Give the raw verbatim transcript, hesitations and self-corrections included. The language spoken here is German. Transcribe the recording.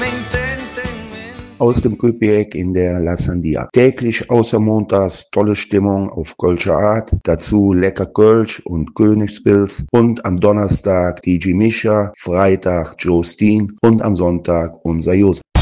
Aus dem Kühlberg in der La Sandia. Täglich außer montags tolle Stimmung auf Kölsche Art, dazu lecker Kölsch und Königspilz und am Donnerstag D J Mischa, Freitag Joe Steen und am Sonntag unser Josef.